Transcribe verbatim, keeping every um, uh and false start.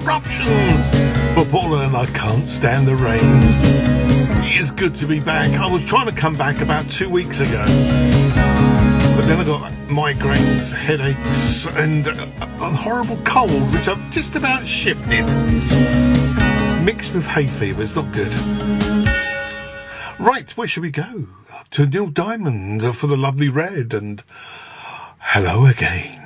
eruption. Footballer and I can't stand the rain. It is good to be back. I was trying to come back about two weeks ago, but then I got migraines, headaches, and a, a horrible cold, which I've just about shifted. Mixed with hay fever, it's not good. Right, where should we go? To Neil Diamond for the Lovely Red, and hello again.